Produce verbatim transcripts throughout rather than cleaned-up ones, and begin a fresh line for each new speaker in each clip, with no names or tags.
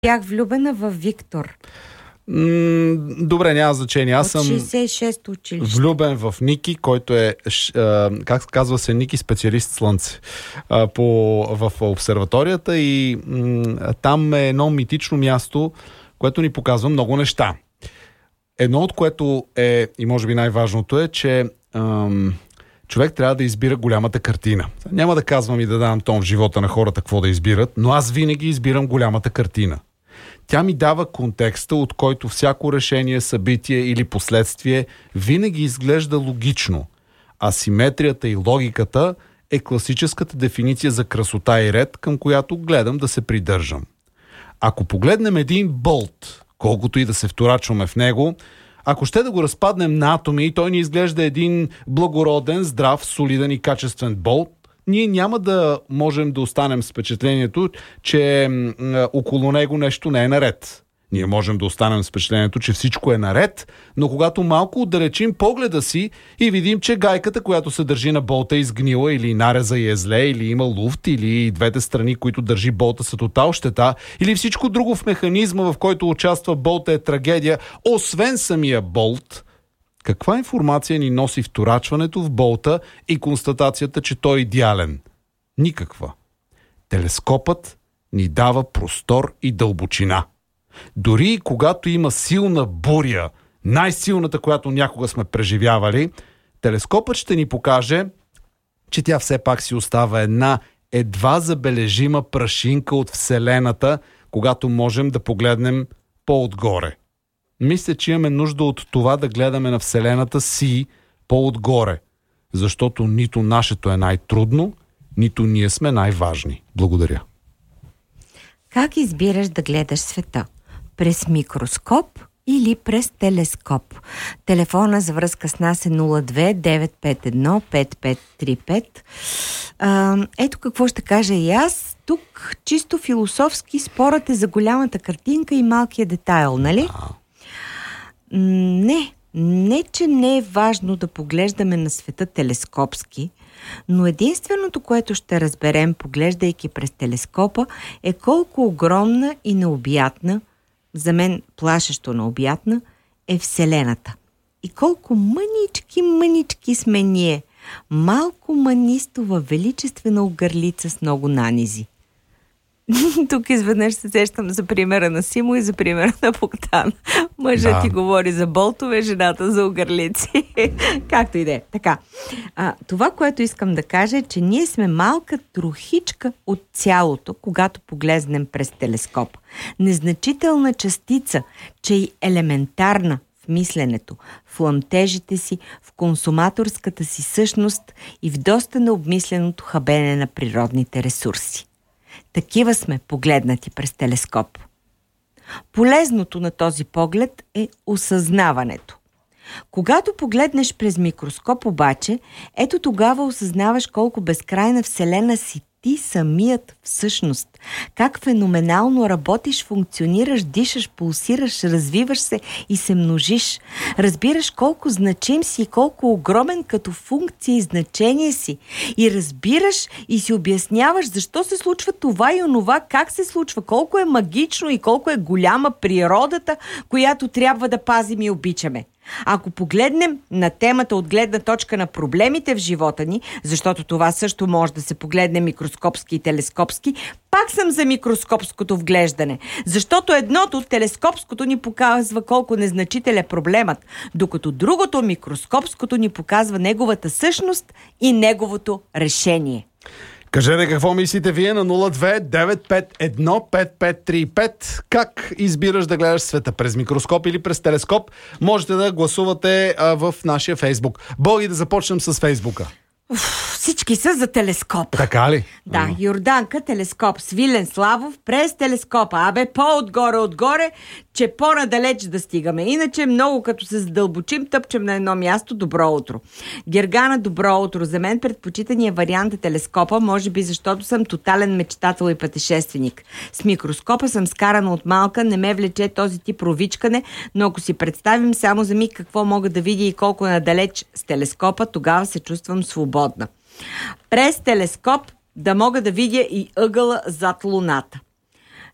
Бях влюбена в Виктор.
М, добре, няма значение. Аз съм
шейсет и шесто училище.
влюбен в Ники, който е, а, как казва се, Ники специалист слънце а, по, в обсерваторията и м, там е едно митично място, което ни показва много неща. Едно от което е, и може би най-важното е, че ам, човек трябва да избира голямата картина. Няма да казвам и да давам тон в живота на хората какво да избират, но аз винаги избирам голямата картина. Тя ми дава контекста, от който всяко решение, събитие или последствие винаги изглежда логично. Асиметрията и логиката е класическата дефиниция за красота и ред, към която гледам да се придържам. Ако погледнем един болт, колкото и да се вторачваме в него, ако ще да го разпаднем на атоми и той ни изглежда един благороден, здрав, солиден и качествен болт, ние няма да можем да останем с впечатлението, че м- около него нещо не е наред. Ние можем да останем с впечатлението, че всичко е наред, но когато малко отдалечим погледа си и видим, че гайката, която се държи на болта, е изгнила или нареза и е зле, или има луфт, или двете страни, които държи болта, са тотал щета, или всичко друго в механизма, в който участва болта, е трагедия, освен самия болт, каква информация ни носи вторачването в болта и констатацията, че той е идеален? Никаква. Телескопът ни дава простор и дълбочина. Дори и когато има силна буря, най-силната, която някога сме преживявали, телескопът ще ни покаже, че тя все пак си остава една едва забележима прашинка от Вселената, когато можем да погледнем по-отгоре. Мисля, че имаме нужда от това да гледаме на Вселената си по-отгоре, защото нито нашето е най-трудно, нито ние сме най-важни. Благодаря.
Как избираш да гледаш света? През микроскоп или през телескоп? Телефона за връзка с нас е нула две девет пет едно пет пет три пет. А, ето какво ще кажа и аз. Тук чисто философски спорът е за голямата картинка и малкия детайл, нали? Не, не, че не е важно да поглеждаме на света телескопски, но единственото, което ще разберем, поглеждайки през телескопа, е колко огромна и необятна, за мен плашещо необятна, е Вселената. И колко мънички, мънички сме ние. Малко манистова, величествена огърлица с много нанизи. Тук изведнъж се сещам за примера на Симо и за примера на Богдан. Мъжът да. Ти говори за болтове, жената за огърлици. Както и да е. Така. А, това, което искам да кажа е, че ние сме малка трохичка от цялото, когато погледнем през телескоп. Незначителна частица, че и елементарна в мисленето, в ламтежите си, в консуматорската си същност и в доста необмисленото хабене на природните ресурси. Такива сме погледнати през телескоп. Полезното на този поглед е осъзнаването. Когато погледнеш през микроскоп обаче, ето тогава осъзнаваш колко безкрайна вселена си ти самият всъщност. Как феноменално работиш, функционираш, дишаш, пулсираш, развиваш се и се множиш. Разбираш колко значим си и колко огромен като функция и значение си. И разбираш и си обясняваш защо се случва това и онова, как се случва, колко е магично и колко е голяма природата, която трябва да пазим и обичаме. Ако погледнем на темата от гледна точка на проблемите в живота ни, защото това също може да се погледне микроскопски и телескопски, пак съм за микроскопското вглеждане. Защото едното, телескопското, ни показва колко незначителен е проблемът, докато другото, микроскопското, ни показва неговата същност и неговото решение.
Кажете какво мислите вие на нула две девет пет едно пет пет три пет. Как избираш да гледаш света? През микроскоп или през телескоп? Можете да гласувате а, в нашия Фейсбук. Боги, да започнем с Фейсбука.
Уф, всички са за телескоп.
Така ли?
Да,
А.
Йорданка, телескоп, Свилен Славов, през телескопа. Абе, по-отгоре, отгоре, че по-надалеч да стигаме. Иначе много като се задълбочим, тъпчем на едно място. Добро утро. Гергана, добро утро. За мен предпочитания вариант е телескопа, може би защото съм тотален мечтател и пътешественик. С микроскопа съм скарана от малка, не ме влече този тип провичкане, но ако си представим само за миг какво мога да видя и колко надалеч с телескопа, тогава се чувствам свободна. През телескоп да мога да видя и ъгъла зад луната.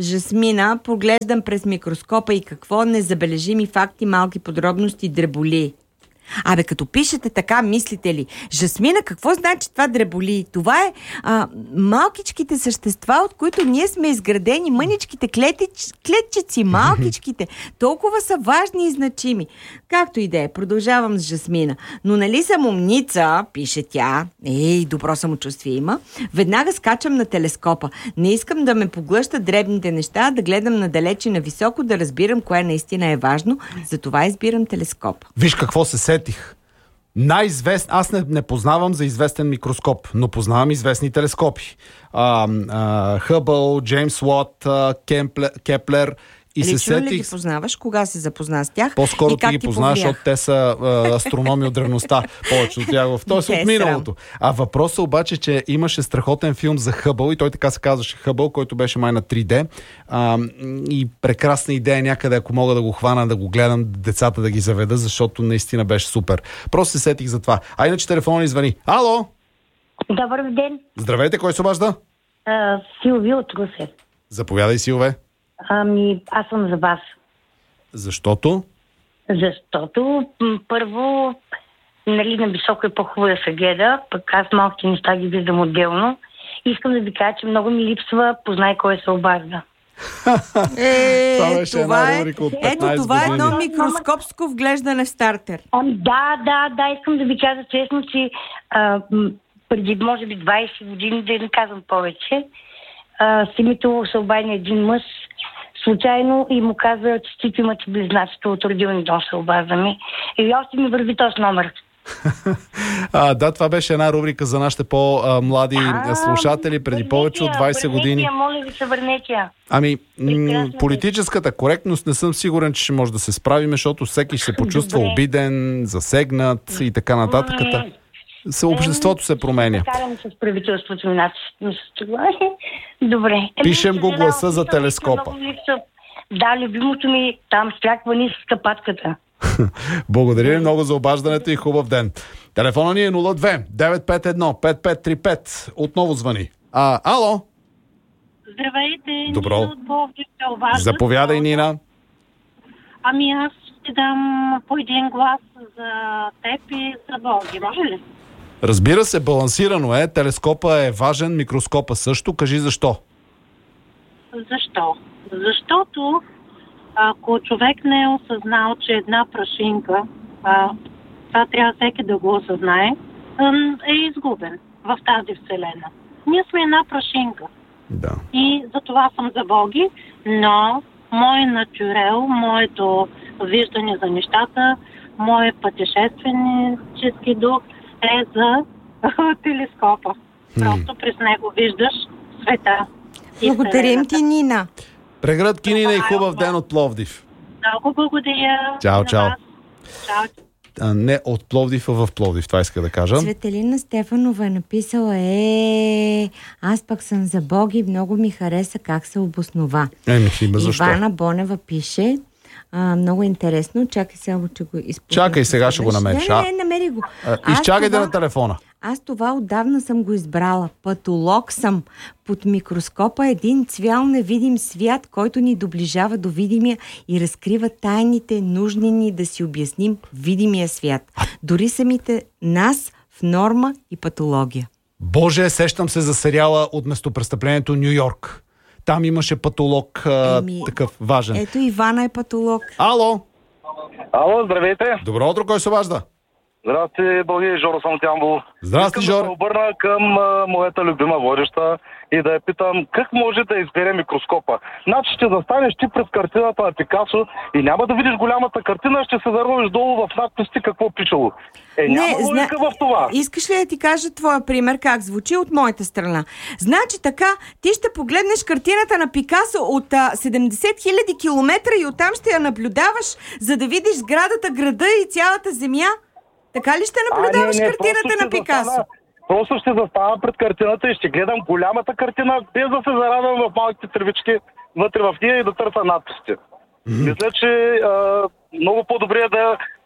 Жасмина, поглеждам през микроскопа и какво незабележими факти, малки подробности, дреболи. Абе, като пишете така, мислите ли? Жасмина, какво значи това дреболи? Това е а, малкичките същества, от които ние сме изградени, мъничките клетич, клетчици, малкичките. Толкова са важни и значими. Както и да е, продължавам с Жасмина. Но нали съм умница, пише тя, ей, добро самочувствие има, веднага скачам на телескопа. Не искам да ме поглъщат дребните неща, да гледам надалеч и нависоко, да разбирам кое наистина е важно. Затова избирам телескоп.
Виж какво се сетих. Най-известен... Аз не, не познавам за известен микроскоп, но познавам известни телескопи. А, а, Хъбъл, Джеймс Уот, а, Кемплер, Кеплер. И
Лично
се сетих...
ли ги познаваш? Кога се запозна с тях?
По-скоро ти ги познаваш, защото те са а, астрономи от древността. Повече от тях. Той са от миналото. А въпросът обаче, че имаше страхотен филм за Хъбъл и той така се казваше Хъбъл, който беше май на три Д. А, и прекрасна идея някъде, ако мога да го хвана, да го гледам, децата да ги заведа, защото наистина беше супер. Просто се сетих за това. А иначе телефонът ни звъни. Ало!
Добър ден.
Здравейте, кой се обажда?
А, Силви от Русе.
Заповядай, Силве.
Ами, аз съм за вас.
Защото?
Защото, м- първо, нали, на високо е по-хубаво да се гледа, пък аз малките неща ги виждам отделно. Искам да ви кажа, че много ми липсва познай кой се обажда.
Е,
това беше
това
една
е,
рубрика от
ето това е
години.
едно микроскопско вглеждане в стартер.
Ами, да, да, да, искам да ви кажа честно, че а, м- преди, може би, двайсет години, да не казвам повече, а, с името се обади един мъж случайно и му каза, че честито имате близначето от родилни дом се обаждаме. И още ми върви този номер.
а, да, това беше една рубрика за нашите по-млади
А,
слушатели преди повече от двайсет години.
Я, моля ви се, върнете я.
Ами, м-
Прекрасно.
политическата коректност не съм сигурен, че ще може да се справим, защото всеки ще се почувства
Добре.
обиден, засегнат и така нататък. Се, обществото се променя.
Карам с правителството на това. Добре. Еми,
Пишем го
съжалявам,
гласа за
много
телескопа.
ми липсва. Да, любимото ми там стряква ниска патката.
Благодаря ви много за обаждането и хубав ден. Телефона ни е нула две девет пет едно пет пет три пет. Отново звъни. А, ало?
Здравейте,
Добро.
Нина от Пловдив се обажда.
Заповядай, Нина.
Ами аз ще дам по един глас за теб и за Боги. Може ли?
Разбира се, балансирано е. Телескопа е важен, микроскопа също. Кажи защо.
Защо? Защото ако човек не е осъзнал, че една прашинка, а, това трябва всеки да го осъзнае, е изгубен в тази вселена. Ние сме една прашинка.
Да.
И за това съм за Боги, но мой натюрел, моето виждане за нещата, моят пътешественически дух е за телескопа. Просто през него виждаш света. и
Благодарим
вселената.
ти, Нина.
Преград Кинина и хубав ден от Пловдив.
Много благодаря.
Чао,
на
чао.
вас. Чао.
А, не от Пловдив, а в Пловдив. Това иска да кажа.
Цветелина Стефанова е написала: е, аз пък съм за Боги, много ми хареса как се обоснова.
Еми, хиба, защо?
Ивана Бонева пише: а, много интересно, чакай само, че го изпълня.
Чакай, сега ще го намериш,
Не,
а?
не, не, намери го.
А,
Аз
изчакайте
това-
на телефона.
Аз това отдавна съм го избрала. Патолог съм. Под микроскопа един цвял невидим свят, който ни доближава до видимия и разкрива тайните, нужни ни да си обясним видимия свят. Дори самите нас в норма и патология.
Боже, сещам се за сериала от местопрестъплението Ню Йорк. Там имаше патолог, а,
Еми,
такъв важен.
Ето Ивана е патолог.
Ало!
Ало, здравейте.
Добро утро, кой се обажда?
Здрасти, Бълги, Жоро съм от Ямбол.
Здрасти,
Искам да
Жоро.
се обърна към а, моята любима водеща и да я питам как може да избере микроскопа. Значи ще застанеш ти през картината на Пикасо и няма да видиш голямата картина, ще се заровиш долу в надписите какво пишело. Е, няма логика в това.
Искаш ли да ти кажа твоя пример как звучи от моята страна? Значи така, ти ще погледнеш картината на Пикасо от а, седемдесет хиляди километра и оттам ще я наблюдаваш, за да видиш сградата, града и цялата земя? Така ли ще наблюдаваш
А, не, не,
картината
просто
на
ще
Пикасо?
застана- Просто ще застана пред картината и ще гледам голямата картина, без да се зарадвам в малките тревички вътре в нея и да търся надписите. Мисля, че а, много по-добре е да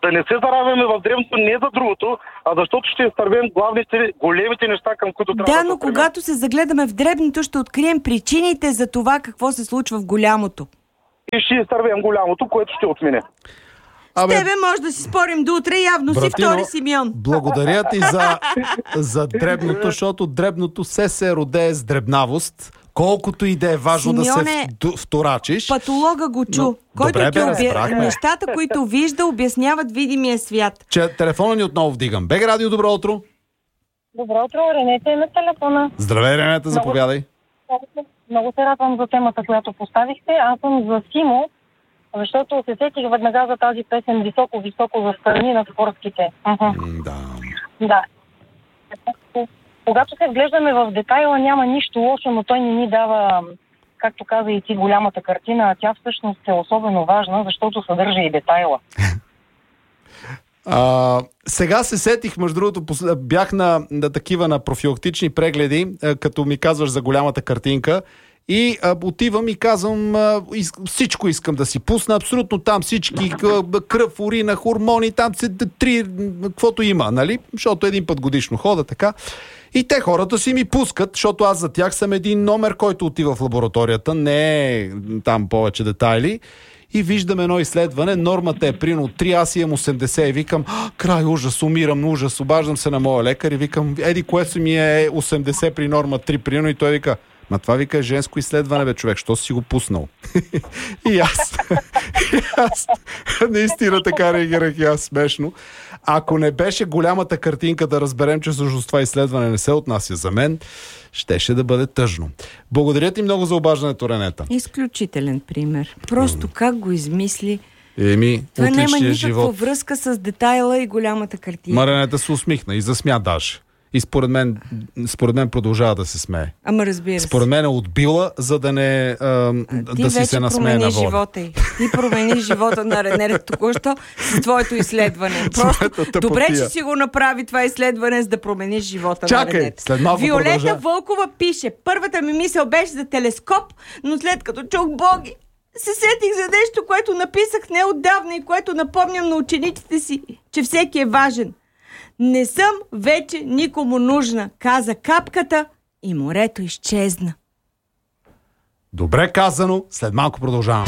да не се заравяме в древното не за другото, а защото ще изтървем главните, големите неща, към които трябва да
Да, но когато се загледаме в дребното, ще открием причините за това какво се случва в голямото.
И ще изтървем голямото, което ще отмине.
Абе, с тебе може да си спорим до утре, явно
братино,
си втори Симеон.
Благодаря ти за, за дребното, защото дребното се се родее с дребнавост. Колкото и да е важно
Симеоне,
да се вторачиш.
Патолога го чу,
Но,
който
добре,
ти
бе,
обя...
разбрахме.
нещата, които вижда, обясняват видимия свят.
Че телефона ни отново вдигам. БГ Радио, добро утро.
Добро утро, Ренета е на телефона.
Здравей, Ренета, заповядай.
Много, много се радвам за темата, която поставихте. Аз съм за Симо, защото се сетих веднага за тази песен високо-високо за страни на скоростите. Uh-huh.
Да.
Да. Когато се вглеждаме в детайла, няма нищо лошо, но той не ни дава, както каза и ти, голямата картина, а тя всъщност е особено важна, защото съдържа и детайла.
А, сега се сетих, между другото, бях на, на такива на профилактични прегледи, като ми казваш за голямата картинка. И а, отивам и казвам, а, из, всичко искам да си пусна, абсолютно там всички кръв, урина, хормони, там се три, каквото има, нали? Защото един път годишно хода така. И те хората си ми пускат, защото аз за тях съм един номер, който отива в лабораторията, не е там повече детайли. И виждам едно изследване, нормата е примерно три, аз имам осемдесет и викам, край, ужас, умирам, ужас, обаждам се на моя лекар и викам, еди, което ми е осемдесет при норма три, примерно, и той вика, ма това вика е женско изследване, бе, човек, що си го пуснал? и аз, и аз, наистина така реагирах и аз смешно. Ако не беше голямата картинка да разберем, че всъщност това изследване не се отнася за мен, щеше да бъде тъжно. Благодаря ти много за обаждането, Ренета.
Изключителен пример. Просто как го измисли.
Еми,
това няма никаква
живот.
връзка с детайла и голямата картина.
Ма Ренета се усмихна и засмя даже. И според мен, според мен продължава да се смее.
Ама разбира се.
Според мен е отбила, за да не а, да си се насмее на воля.
Живота й. Ти промени живота на Ренета току-що с твоето изследване. Просто добре, че си го направи това изследване, за да промениш живота
Чакай,
на Ренета.
след малко
Виолета
продължа.
Вълкова пише: първата ми мисъл беше за телескоп, но след като чух Боги, се сетих за нещо, което написах неотдавна и което напомням на учениците си, че всеки е важен. Не съм вече никому нужна, каза капката и морето изчезна.
Добре казано, след малко продължаваме.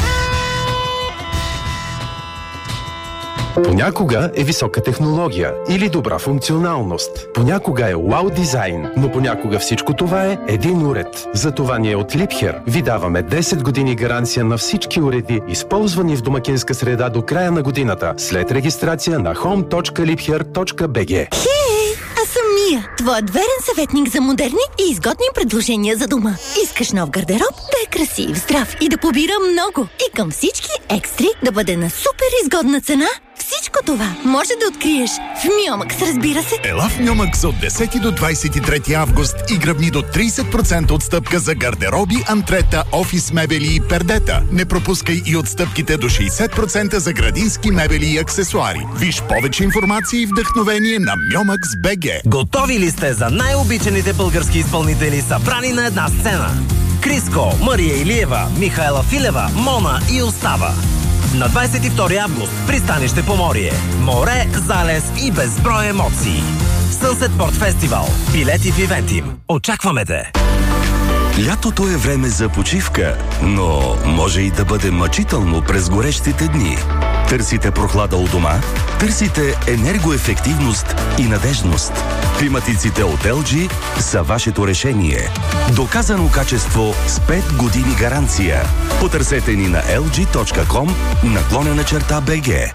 Понякога е висока технология или добра функционалност. Понякога е уау дизайн, но понякога всичко това е един уред. Затова ние от Liebherr ви даваме десет години гаранция на всички уреди, използвани в домакинска среда до края на годината, след регистрация на home точка liebherr точка b g.
Хей, аз съм Мия, твоят верен съветник за модерни и изгодни предложения за дома. Искаш нов гардероб да е красив, здрав и да побира много. И към всички екстри да бъде на супер изгодна цена. Всичко това може да откриеш в Миомакс, разбира се.
Ела в Миомакс от десети до двадесет и трети август и гръбни до тридесет процента отстъпка за гардероби, антрета, офис мебели и пердета. Не пропускай и отстъпките до шейсет процента за градински мебели и аксесуари. Виж повече информация и вдъхновение на Миомакс точка би джи.
Готови ли сте за най-обичаните български изпълнители, събрани на една сцена? Криско, Мария Илиева, Михаела Филева, Мона и Остава. На двадесет и втори август пристанище Поморие. Море, залез и безброй емоции. Sunset Port Festival. Билети в Ивентим. Очакваме те!
Лятото е време за почивка, но може и да бъде мъчително през горещите дни. Търсите прохлада у дома? Търсите енергоефективност и надежност. Климатиците от ел джи са вашето решение. Доказано качество с пет години гаранция. Потърсете ни на ел джи точка ком наклонена черта би джи.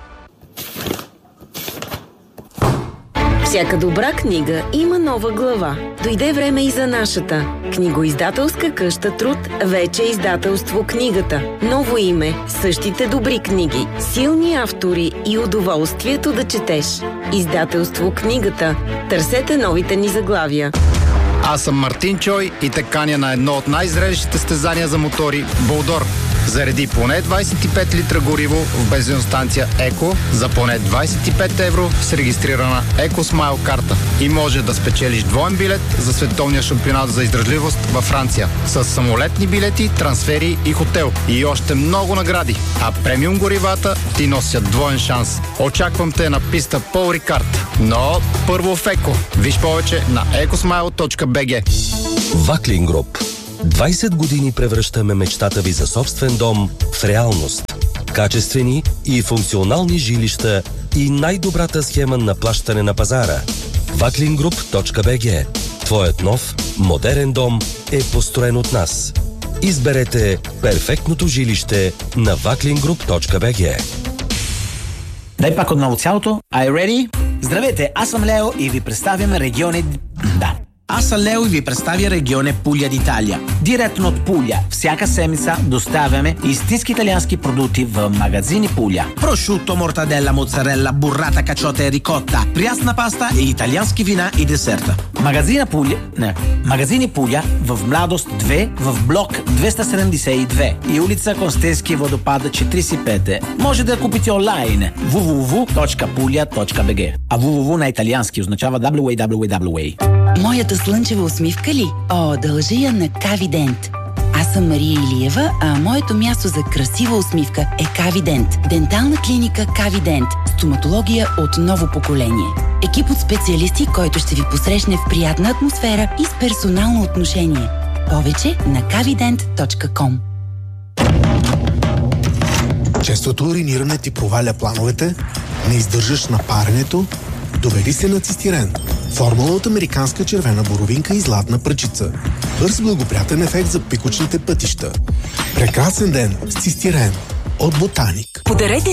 Всяка добра книга има нова глава. Дойде време и за нашата. Книгоиздателска къща Труд вече е издателство Книгата. Ново име, същите добри книги, силни автори и удоволствието да четеш. Издателство Книгата. Търсете новите ни заглавия.
Аз съм Мартин Чой и те каня на едно от най-зрелищите състезания за мотори – Болдор. Зареди поне двайсет и пет литра гориво в бензиностанция Еко за поне двайсет и пет евро с регистрирана Екосмайл карта. И може да спечелиш двоен билет за световния шампионат за издръжливост във Франция. С самолетни билети, трансфери и хотел. И още много награди. А премиум горивата ти носят двоен шанс. Очаквам те на писта Пол Рикард. Но първо в Еко. Виж повече на екосмайл точка би джи.
Ваклин Груп. двайсет години превръщаме мечтата ви за собствен дом в реалност. Качествени и функционални жилища и най-добрата схема на плащане на пазара. ваклин груп точка би джи. Твоят нов, модерен дом е построен от нас. Изберете перфектното жилище на ваклин груп точка би джи.
Дай пак отново цялото. Are you ready? Здравейте, аз съм Лео и ви представям региони... Да. Аз съм Лео и ви представя регионе Пуля d'Italia. Директно от Пуля. Всяка седмица доставяме истински италиански продукти в магазини Пуля. Прошуто, мортаделла, моцарелла, буррата, качота и рикотта, прясна паста и италиански вина и десерта. Магазина Пуля... Не. Магазини Пуля в Младост две, в блок двеста седемдесет и две и улица Констенски водопад четирийсет и пет. Може да купите онлайн дабъл ю дабъл ю дабъл ю точка пуля точка би джи. А дабъл ю дабъл ю дабъл ю на италиански означава дабъл ю дабъл ю дабъл ю дабъл ю.
Моята слънчева усмивка ли? О, дължа я на Кавидент. Аз съм Мария Илиева, а моето място за красива усмивка е Кавидент. Дентална клиника Кавидент. Стоматология от ново поколение. Екип от специалисти, който ще ви посрещне в приятна атмосфера и с персонално отношение. Повече на кавидент точка ком.
Честото уриниране ти проваля плановете, не издържаш на паренето, доведи се на цистирен. Формула от американска червена боровинка и златна пръчица. Бърз благоприятен ефект за пикочните пътища. Прекрасен ден с цистирен от Ботаник.
Подарете